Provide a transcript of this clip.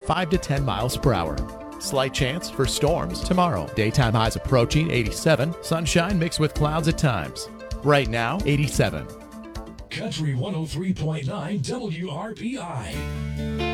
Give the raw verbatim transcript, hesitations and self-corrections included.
five to ten miles per hour. Slight chance for storms tomorrow. Daytime highs approaching eighty-seven. Sunshine mixed with clouds at times. Right now, eighty-seven. Country one oh three point nine W R P I.